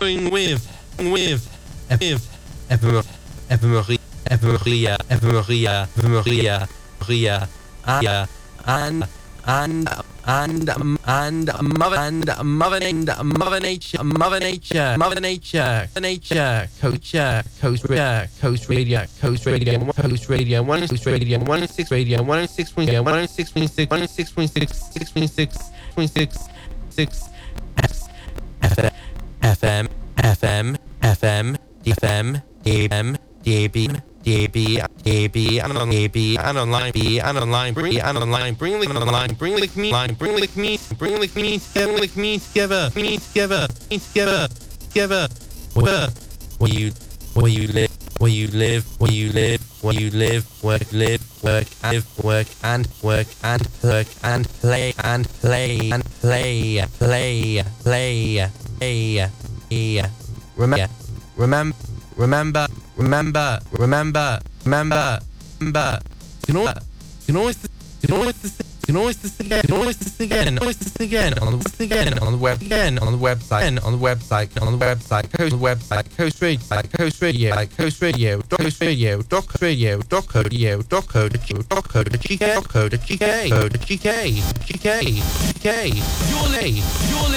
going with Eva Maria, Mother Nature, Coast Radio, 106.6 FM, DAB, and online, bring the community together. Where you live, work and play. Remember. You can always this again on the website, Coast Radio.